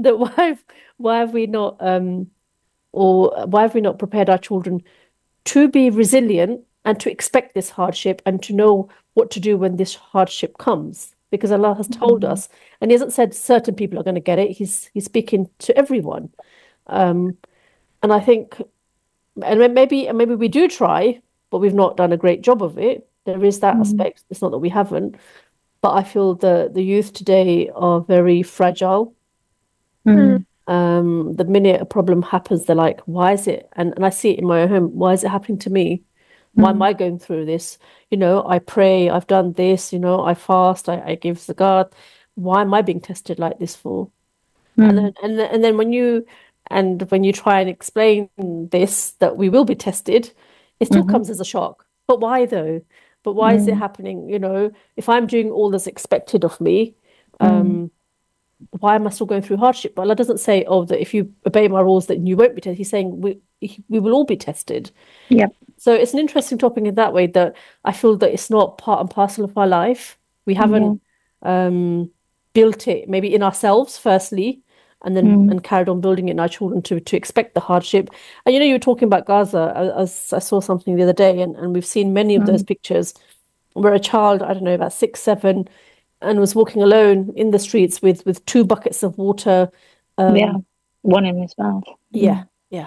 that why have we not or why have we not prepared our children to be resilient and to expect this hardship and to know what to do when this hardship comes? Because Allah has told Mm, us, and He hasn't said certain people are going to get it. He's speaking to everyone. Um, and I think, and maybe we do try, but we've not done a great job of it. There is that mm, aspect. It's not that we haven't, but I feel the youth today are very fragile. mm, The minute a problem happens, they're like, why is it? And I see it in my own home. Why is it happening to me? Why am mm, I going through this? I pray, I've done this, I fast, I give zakat. Why am I being tested like this for? And then mm, and then when you try and explain this that we will be tested, it still mhm, comes as a shock. But why though? But why is it mm, happening? If I'm doing all that's expected of me, mm. um, why am I still going through hardship? But Allah doesn't say, oh, that if you obey my rules, then you won't be tested. He's saying we will all be tested. Yep. So it's an interesting topic in that way that I feel that it's not part and parcel of our life. We Yeah. haven't um, built it maybe in ourselves firstly, and then Mm, and carried on building it in our children to expect the hardship. And you were talking about Gaza. I saw something the other day, and we've seen many of those mm. pictures where a child, I don't know, about 6, 7, and was walking alone in the streets with two buckets of water. Yeah. Um, One in his mouth. yeah, Mm, yeah,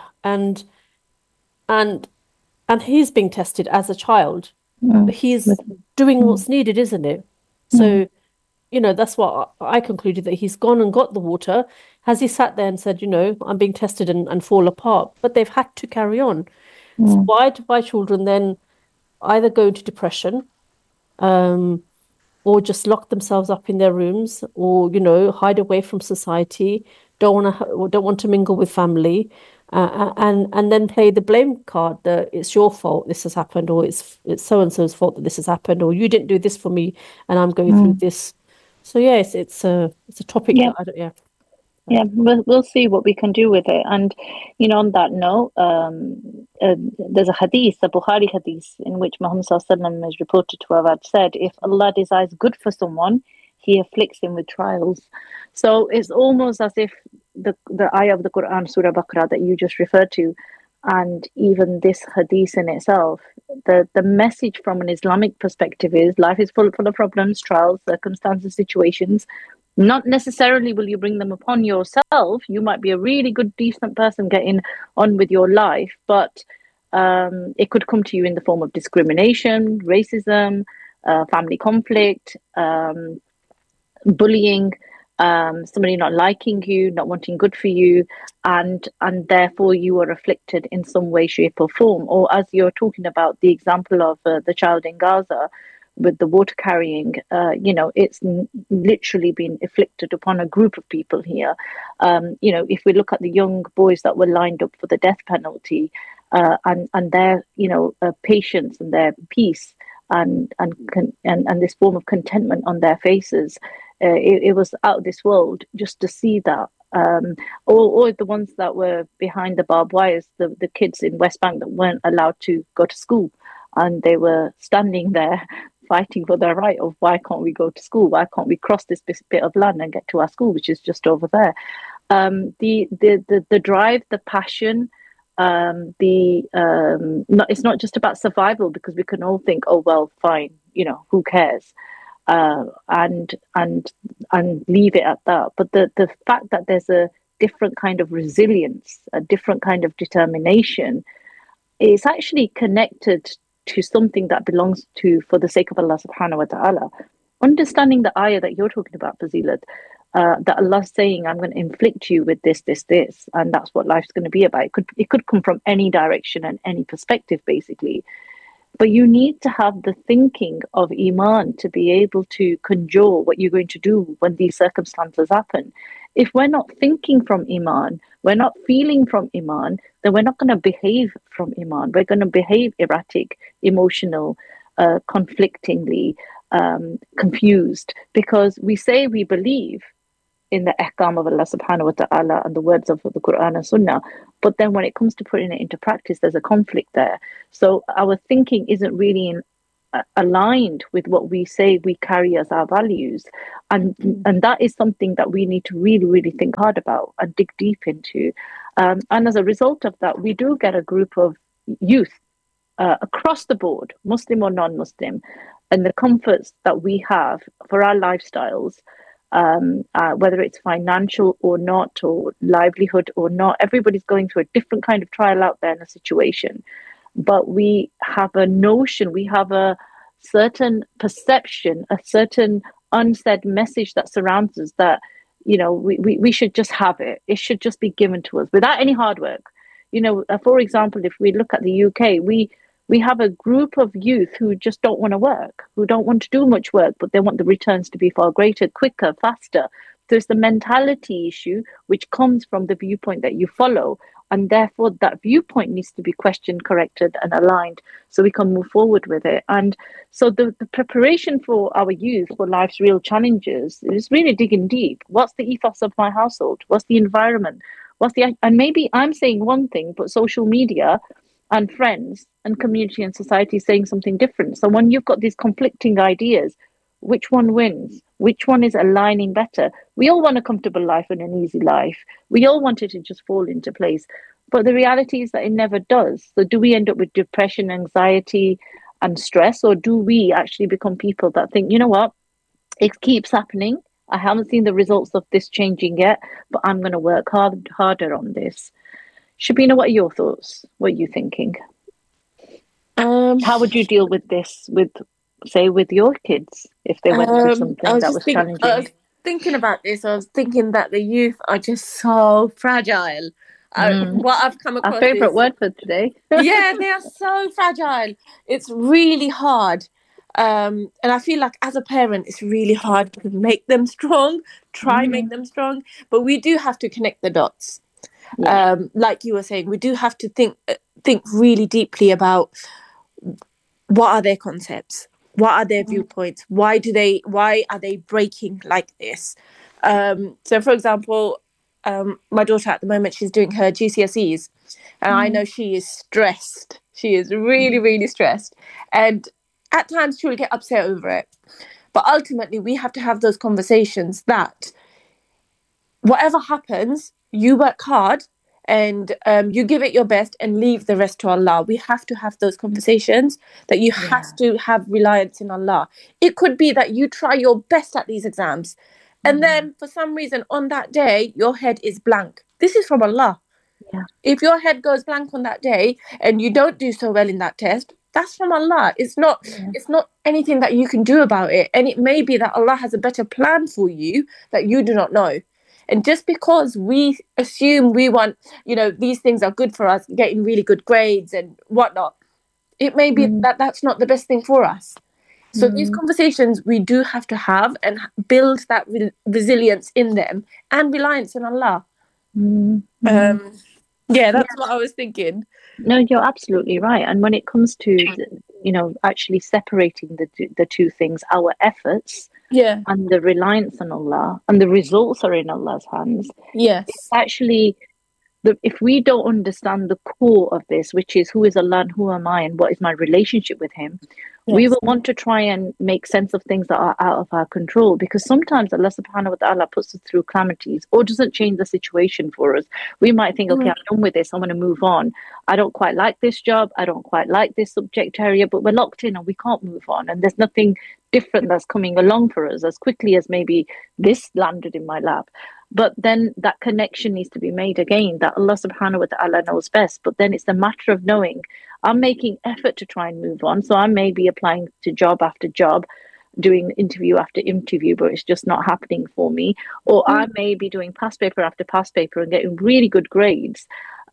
and and he's being tested as a child. mm. He's With, doing mm, what's needed, isn't it? mm, So, that's what I concluded that he's gone and got the water. Has he sat there and said, I'm being tested and fall apart? But they've had to carry on. So mm, why do my children then either go into depression, um, or just lock themselves up in their rooms, or hide away from society, don't want to mingle with family, and then play the blame card that it's your fault this has happened, or it's so and so's fault that this has happened, or you didn't do this for me and I'm going through mm. this. So yeah, it's a topic Yeah. that I don't, yeah. Yeah, we'll see what we can do with it. And, on that note, there's a hadith, a Bukhari hadith, in which Muhammad SAW is reported to have had said, if Allah desires good for someone, He afflicts him with trials. So it's almost as if the ayah of the Quran, Surah Baqarah, that you just referred to, and even this hadith in itself, the message from an Islamic perspective is life is full of problems, trials, circumstances, situations. Not necessarily will you bring them upon yourself. You might be a really good, decent person getting on with your life, but it could come to you in the form of discrimination, racism, family conflict, bullying, somebody not liking you, not wanting good for you, and therefore you are afflicted in some way, shape, or form. Or as you're talking about the example of the child in Gaza with the water carrying, it's literally been afflicted upon a group of people here. If we look at the young boys that were lined up for the death penalty, and their patience and their peace and this form of contentment on their faces, it was out of this world just to see that. Or the ones that were behind the barbed wires, the kids in West Bank that weren't allowed to go to school, and they were standing there fighting for their right of why can't we go to school? Why can't we cross this bit of land and get to our school, which is just over there? The drive, the passion, the not, it's not just about survival, because we can all think, oh well, fine, who cares, and leave it at that. But the fact that there's a different kind of resilience, a different kind of determination, is actually connected to something that belongs to, for the sake of Allah subhanahu wa ta'ala. Understanding the ayah that you're talking about, Fazilat, that Allah's saying, I'm going to inflict you with this, and that's what life's going to be about. It could come from any direction and any perspective, basically. But you need to have the thinking of Iman to be able to conjure what you're going to do when these circumstances happen. If we're not thinking from Iman, we're not feeling from Iman, then we're not going to behave from Iman. We're going to behave erratic, emotional, conflictingly, confused, because we say we believe in the ahkam of Allah subhanahu wa ta'ala and the words of the Quran and Sunnah. But then when it comes to putting it into practice, there's a conflict there. So our thinking isn't really in aligned with what we say we carry as our values, and that is something that we need to really really think hard about and dig deep into. And as a result of that, we do get a group of youth across the board, Muslim or non-Muslim, and the comforts that we have for our lifestyles, whether it's financial or not, or livelihood or not. Everybody's going through a different kind of trial out there in a situation, but we have a notion, we have a certain perception, a certain unsaid message that surrounds us, that we should just have it. It should just be given to us without any hard work. For example, if we look at the UK, we have a group of youth who just don't want to work, who don't want to do much work, but they want the returns to be far greater, quicker, faster. There's the mentality issue, which comes from the viewpoint that you follow. And therefore, that viewpoint needs to be questioned, corrected, and aligned so we can move forward with it. And so, the preparation for our youth for life's real challenges is really digging deep. What's the ethos of my household? What's the environment? And maybe I'm saying one thing, but social media and friends and community and society saying something different. So when you've got these conflicting ideas, which one wins? Which one is aligning better? We all want a comfortable life and an easy life. We all want it to just fall into place. But the reality is that it never does. So do we end up with depression, anxiety, and stress? Or do we actually become people that think, you know what, it keeps happening. I haven't seen the results of this changing yet, but I'm going to work harder on this. Shabina, what are your thoughts? What are you thinking? Um, How would you deal with this say, with your kids if they went through I something was that just was think I challenging? was thinking about this. I was thinking that the youth are just so fragile. Mm. What I've come Our across favorite is, word for today. yeah, they are so fragile. It's really hard. And I feel like as a parent, it's really hard to make them strong, try make Mm. them strong, but we do have to connect the dots. Yeah. Like you were saying, we do have to think really deeply about what are their concepts, what are their Mm. viewpoints, why are they breaking like this. So for example, my daughter at the moment, she's doing her GCSEs, and I Mm. know she is stressed. She is really really stressed, and at times she will get upset over it, but ultimately we have to have those conversations that whatever happens, you work hard, and you give it your best and leave the rest to Allah. We have to have those conversations, that you have Yeah. to have reliance in Allah. It could be that you try your best at these exams, and Mm. then for some reason on that day, your head is blank. This is from Allah. Yeah. If your head goes blank on that day and you don't do so well in that test, that's from Allah. Yeah. It's not anything that you can do about it. And it may be that Allah has a better plan for you that you do not know. And just because we assume we want, these things are good for us, getting really good grades and whatnot, it may be Mm. that that's not the best thing for us. So these Mm. conversations we do have to have and build that resilience in them and reliance on Allah. Mm. Mm. Um, yeah, that's what I was thinking. No, you're absolutely right. And when it comes to actually separating the two things, our efforts Yeah. and the reliance on Allah, and the results are in Allah's hands. It's Yes. actually, if we don't understand the core of this, which is who is Allah and who am I and what is my relationship with Him, we Yes. will want to try and make sense of things that are out of our control, because sometimes Allah subhanahu wa ta'ala puts us through calamities or doesn't change the situation for us. We might think, okay, Mhm. I'm done with this, I want to move on. I don't quite like this job, I don't quite like this subject area, but we're locked in and we can't move on. And there's nothing different that's coming along for us as quickly as maybe this landed in my lap. But then that connection needs to be made again, that Allah subhanahu wa ta'ala knows best. But then it's a matter of knowing I'm making effort to try and move on. So I may be applying to job after job, doing interview after interview, but it's just not happening for me. Or I may be doing past paper after past paper and getting really good grades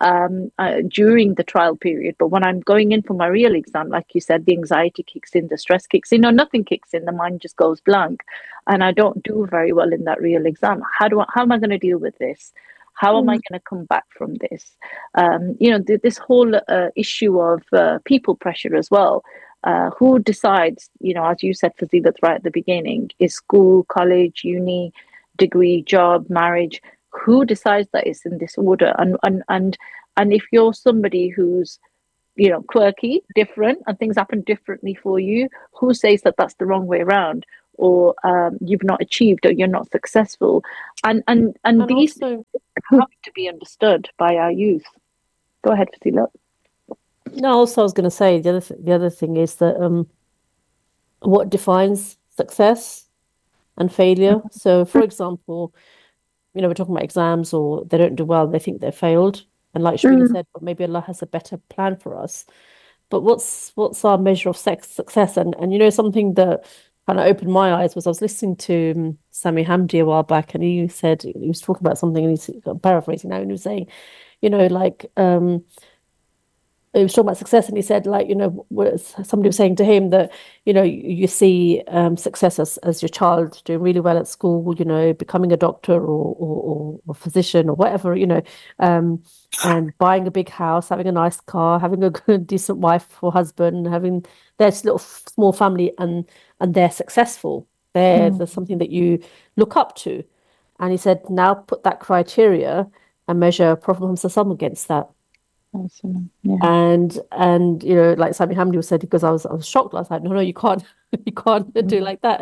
during the trial period. But when I'm going in for my real exam, like you said, the anxiety kicks in, the stress kicks in, or nothing kicks in, the mind just goes blank. And I don't do very well in that real exam. How am I going to deal with this? How am I Mm. going to come back from this? This whole issue of people pressure as well. Who decides, as you said, Fazilat, right at the beginning, is school, college, uni, degree, job, marriage? Who decides that it's in this order? And if you're somebody who's quirky, different, and things happen differently for you. Who says that that's the wrong way around, or you've not achieved, or you're not successful? And And these also, have to be understood by our youth. Go ahead, Fasila. no, also I was going to say the other thing is that what defines success and failure. So, for example, we're talking about exams, or they don't do well, they think they're failed. And like Sharina Mm, said, but maybe Allah has a better plan for us. But what's our measure of success? And something that kind of opened my eyes was I was listening to Sami Hamdi a while back, and he said he was talking about something, and he's I'm paraphrasing now, and he was saying, like he was talking about success, and he said, like, somebody was saying to him that, you see success as your child doing really well at school, becoming a doctor or a physician or whatever, and buying a big house, having a nice car, having a good, decent wife or husband, having their little small family, and they're successful. They're mm, something that you look up to. And he said, now put that criteria and measure Prophet Muhammad against that. awesome. Yeah. And like Sami Hamdi said, because I was shocked last night. No, you can't you can't do it Mm, like that.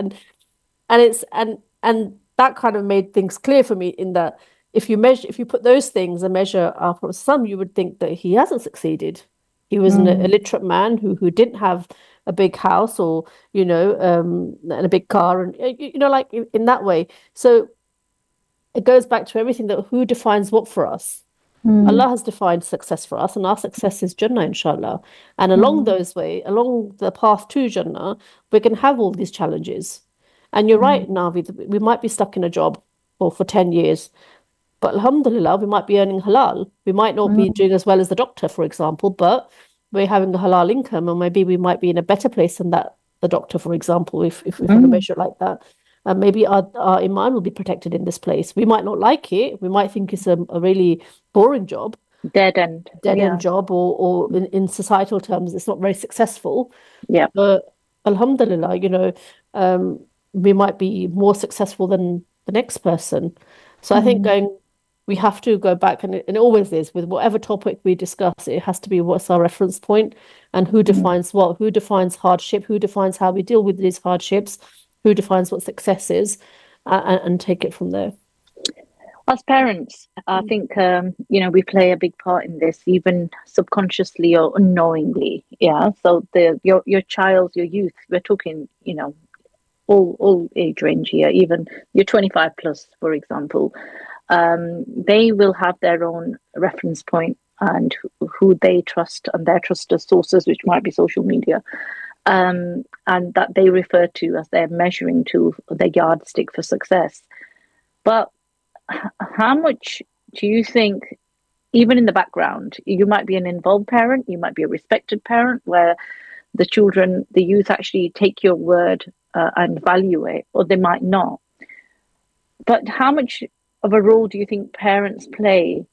And that kind of made things clear for me, in that if you put those things and measure our Prophet, some, you would think that he hasn't succeeded. He was an mm, illiterate man who didn't have a big house, or and a big car, and like in that way. So it goes back to everything, that who defines what for us. mm, Allah has defined success for us, and our success is Jannah, inshallah. And mm, along the path to Jannah, we can have all these challenges. And you're mm, right, Navi, we might be stuck in a job for 10 years, but alhamdulillah, we might be earning halal. We might not be mm, doing as well as the doctor, for example, but we're having a halal income, and maybe we might be in a better place than the doctor, for example, if we want to mm. measure it like that. And maybe our iman will be protected in this place. We might not like it. We might think it's a really boring job, Dead end. dead Yeah. end job, or in societal terms, it's not very successful. Yeah. But alhamdulillah, we might be more successful than the next person. So I think Mm, we have to go back, and it always is with whatever topic we discuss, it has to be what's our reference point, and who mm. defines what, who defines hardship, who defines how we deal with these hardships, who defines what success is, and take it from there. As parents, I think we play a big part in this, even subconsciously or unknowingly. Yeah. So your child, your youth, we're talking, all age range here, even you're 25 plus, for example, they will have their own reference point and who they trust, and their trusted sources, which might be social media, and that they refer to as their measuring tool, their yardstick for success. But how much do you think, even in the background, you might be an involved parent, you might be a respected parent, where the youth actually take your word and value it, or they might not. But how much of a role do you think parents play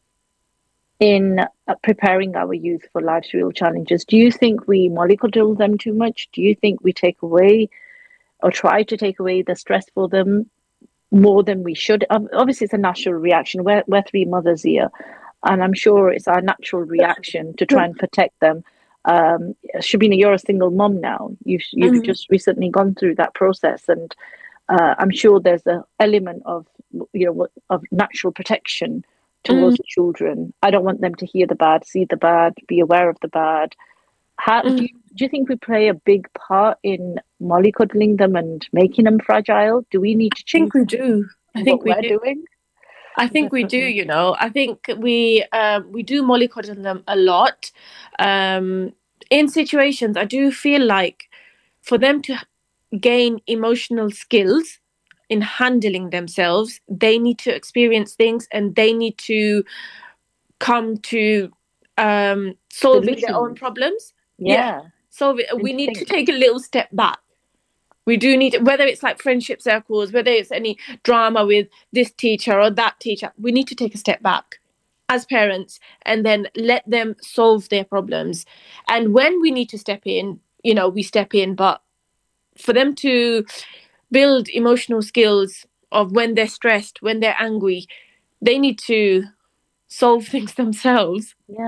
in preparing our youth for life's real challenges? Do you think we mollycoddle them too much? Do you think we take away or try to take away the stress for them more than we should? Obviously, it's a natural reaction. We're three mothers here, and I'm sure it's our natural reaction to try and protect them. Shabina, you're a single mom now. You've Mhm. just recently gone through that process, and I'm sure there's an element of of natural protection Mhm. towards children. I don't want them to hear the bad, see the bad, be aware of the bad. How Mhm. do you think we play a big part in mollycoddling them and making them fragile? Do we need I to think change we do. I think what we we're do. doing? I think we do, Definitely. I think we do mollycoddle them a lot. Um, in situations, I do feel like for them to gain emotional skills in handling themselves, they need to experience things, and they need to come to solving their own Solutions. problems. Yeah. Yeah, So we and to need to think. take a little step back. We do need, whether it's like friendship circles, whether it's any drama with this teacher or that teacher, we need to take a step back as parents and then let them solve their problems. And when we need to step in, we step in. But for them to build emotional skills of when they're stressed, when they're angry, they need to solve things themselves. Yeah.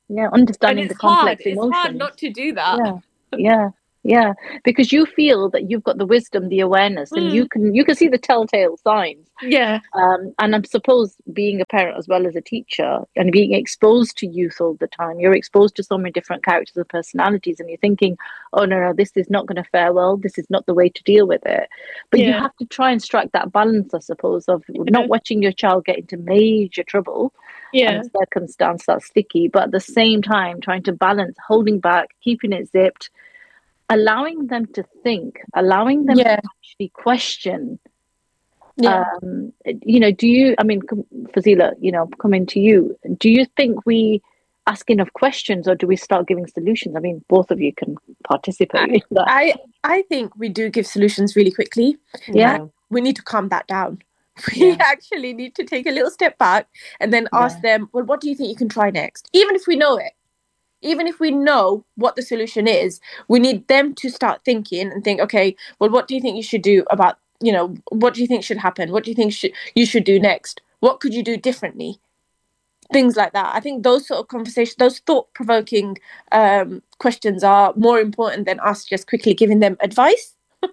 Yeah, And understanding the it's hard. complex It's hard emotions. not to do that. Yeah, yeah, yeah. Because you feel that you've got the wisdom, the awareness, and Mm, you can see the telltale signs. yeah. And I suppose being a parent as well as a teacher and being exposed to youth all the time, you're exposed to so many different characters and personalities, and you're thinking, oh, no, this is not going to fare well. This is not the way to deal with it. But you Yeah. have to try and strike that balance, I suppose, of Yeah. not watching your child get into major trouble and Yeah. a circumstance that's sticky, but at the same time, trying to balance holding back, keeping it zipped, allowing them to think, allowing them to Yeah. actually question. Yeah. Do you, I mean, Fazila, coming to you, do you think we ask enough questions or do we start giving solutions? I mean, both of you can participate in that. I think we do give solutions really quickly. Yeah, Yeah. We need to calm that down. We yeah, actually need to take a little step back and then ask yeah. them, well, what do you think you can try next? Even if we know it, even if we know what the solution is, we need them to start thinking and think, okay, well, what do you think you should do about, what do you think should happen? What do you think you should do next? What could you do differently? Things like that. I think those sort of conversations, those thought-provoking questions are more important than us just quickly giving them advice.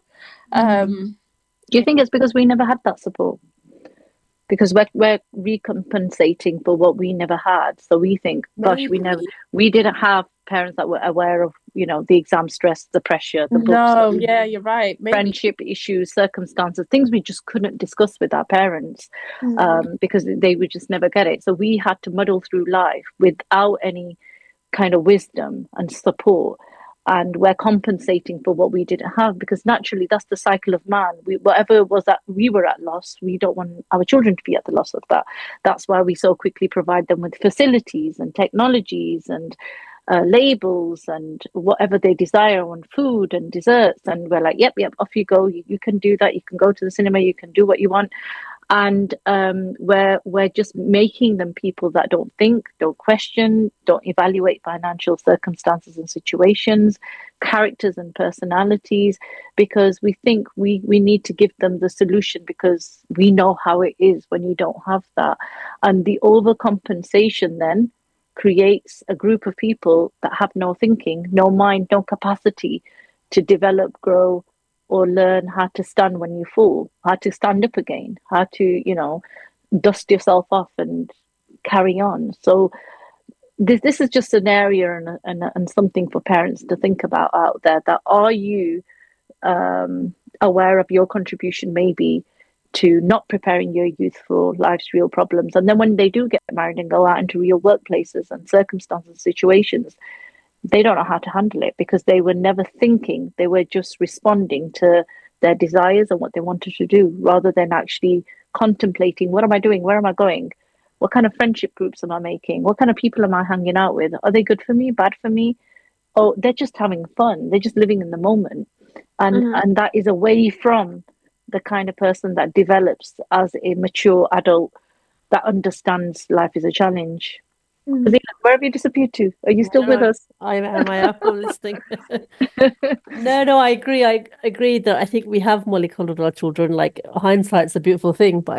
Do you think it's because we never had that support? Because we're recompensating for what we never had. So we think, gosh, Maybe. we didn't have parents that were aware of, the exam stress, the pressure, the books that No, we yeah, you're right. Maybe. friendship issues, circumstances, things we just couldn't discuss with our parents because they would just never get it. So we had to muddle through life without any kind of wisdom and support. And we're compensating for what we didn't have because naturally that's the cycle of man. Whatever it was that we were at loss, we don't want our children to be at the loss of that. That's why we so quickly provide them with facilities and technologies and labels and whatever they desire on food and desserts. And we're like, yep, off you go. You can do that. You can go to the cinema. You can do what you want. And we're just making them people that don't think, don't question, don't evaluate financial circumstances and situations, characters and personalities, because we think we need to give them the solution because we know how it is when you don't have that. And the overcompensation then creates a group of people that have no thinking, no mind, no capacity to develop, grow, or learn how to stand when you fall, how to stand up again, how to, dust yourself off and carry on. So this is just an area and something for parents to think about out there. That are you aware of your contribution maybe to not preparing your youth for life's real problems, and then when they do get married and go out into real workplaces and circumstances, situations, they don't know how to handle it because they were never thinking. They were just responding to their desires and what they wanted to do rather than actually contemplating, what am I doing? Where am I going? What kind of friendship groups am I making? What kind of people am I hanging out with? Are they good for me, bad for me? Oh, they're just having fun. They're just living in the moment. And that is away from the kind of person that develops as a mature adult that understands life is a challenge. Where have you disappeared to? Are you still with No, us? I'm listening. No, I agree. I agree that I think we have mollycoddled our children. Like hindsight's a beautiful thing, but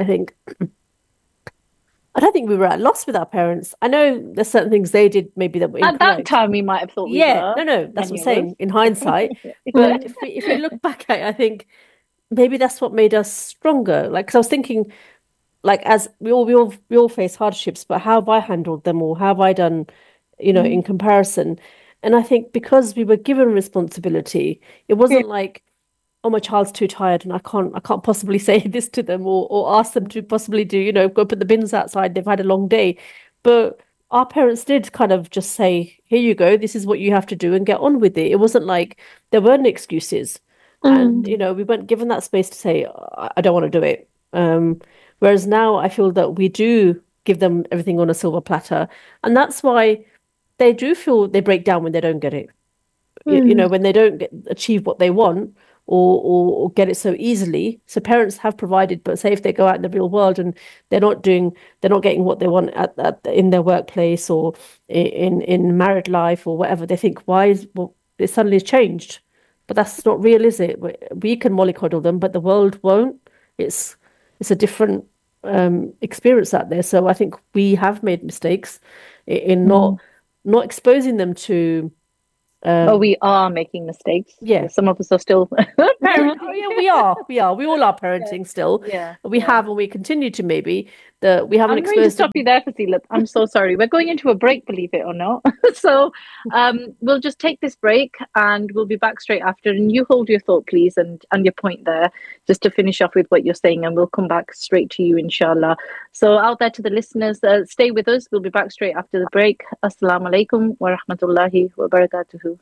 I don't think we were at loss with our parents. I know there's certain things they did maybe that were At that incorrect. time, we might have thought we Yeah, were, no, that's what I'm many of us. saying in hindsight. Yeah. But if we look back at it, I think maybe that's what made us stronger. Like, because I was thinking, like, as we all face hardships, but how have I handled them, or how have I done, in comparison? And I think because we were given responsibility, it Yeah. wasn't like, oh, my child's too tired and I can't possibly say this to them, or ask them to possibly do, go put the bins outside. They've had a long day. But our parents did kind of just say, here you go, this is what you have to do and get on with it. It wasn't like there weren't excuses. And, we weren't given that space to say, I don't want to do it. Whereas now I feel that we do give them everything on a silver platter. And that's why they do feel they break down when they don't get it. When they don't achieve what they want, or get it so easily. So parents have provided, but say if they go out in the real world and they're not getting what they want in their workplace or in married life or whatever, they think, it suddenly has changed. But that's not real, is it? We can mollycoddle them, but the world won't. It's a different experience out there. So I think we have made mistakes in not not exposing them to But we are making mistakes. Yeah. Some of us are still parenting. Oh, yeah, we are. We all are parenting still. Yeah. We have, and we continue to maybe. We haven't I'm going to exposed stop you there, Fasila. I'm so sorry. We're going into a break, believe it or not. So we'll just take this break and we'll be back straight after. And you hold your thought, please, and your point there, just to finish off with what you're saying. And we'll come back straight to you, inshallah. So out there to the listeners, stay with us. We'll be back straight after the break. Assalamu alaikum wa rahmatullahi wa barakatuhu.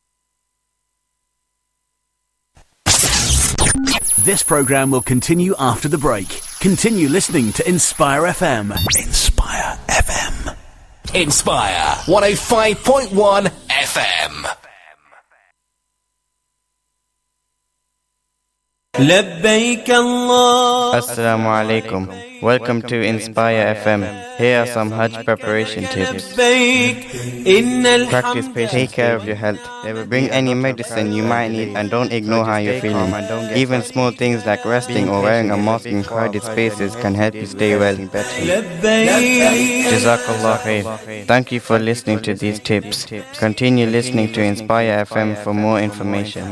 This program will continue after the break. Continue listening to Inspire FM. Inspire FM. Inspire 105.1 FM. Assalamu alaikum. Welcome to Inspire FM. Here are some Hajj preparation tips. Practice patience. Take care of your health. Never bring any medicine you might need and don't ignore how you're feeling. Even small things like resting or wearing a mask in crowded spaces can help you stay well. Jazakallah khair. Thank you for listening to these tips. Continue listening to Inspire FM for more information.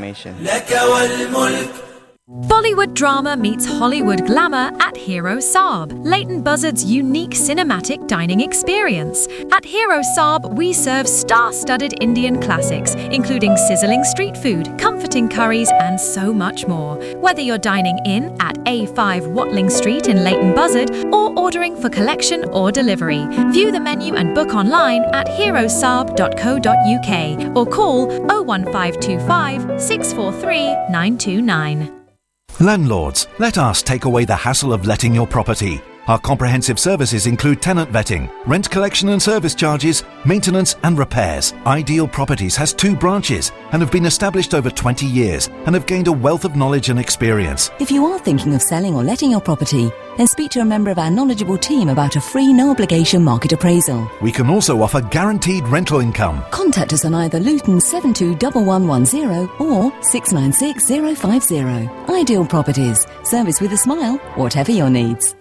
Bollywood drama meets Hollywood glamour at Hero Saab, Leighton Buzzard's unique cinematic dining experience. At Hero Saab, we serve star-studded Indian classics, including sizzling street food, comforting curries, and so much more. Whether you're dining in at A5 Watling Street in Leighton Buzzard or ordering for collection or delivery, view the menu and book online at herosaab.co.uk or call 01525 643 929. Landlords, let us take away the hassle of letting your property. Our comprehensive services include tenant vetting, rent collection and service charges, maintenance and repairs. Ideal Properties has 2 branches and have been established over 20 years and have gained a wealth of knowledge and experience. If you are thinking of selling or letting your property, then speak to a member of our knowledgeable team about a free no-obligation market appraisal. We can also offer guaranteed rental income. Contact us on either Luton 721110 or 696050. Ideal Properties. Service with a smile, whatever your needs.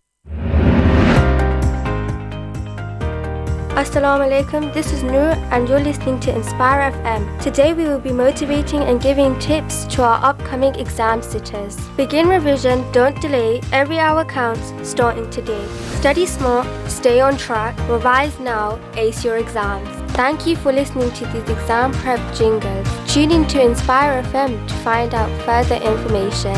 Assalamu alaikum, this is Noor and you're listening to Inspire FM. Today we will be motivating and giving tips to our upcoming exam sitters. Begin revision, don't delay, every hour counts, starting today. Study smart, stay on track, revise now, ace your exams. Thank you for listening to these exam prep jingles. Tune in to Inspire FM to find out further information.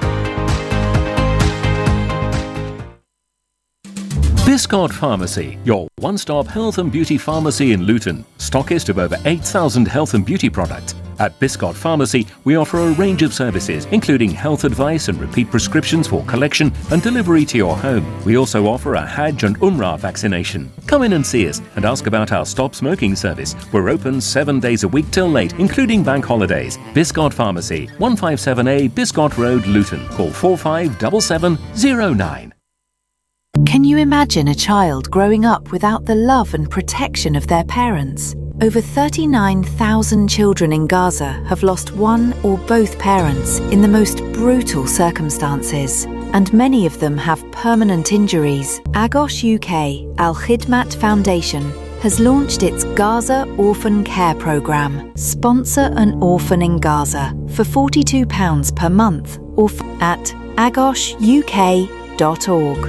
Biscott Pharmacy, your one-stop health and beauty pharmacy in Luton, stockist of over 8,000 health and beauty products. At Biscott Pharmacy, we offer a range of services, including health advice and repeat prescriptions for collection and delivery to your home. We also offer a Hajj and Umrah vaccination. Come in and see us and ask about our Stop Smoking service. We're open 7 days a week till late, including bank holidays. Biscott Pharmacy, 157A Biscott Road, Luton. Call 457709. Can you imagine a child growing up without the love and protection of their parents? Over 39,000 children in Gaza have lost one or both parents in the most brutal circumstances, and many of them have permanent injuries. Agos UK Al Khidmat Foundation has launched its Gaza Orphan Care Programme. Sponsor an orphan in Gaza for £42 per month or at agosuk.org.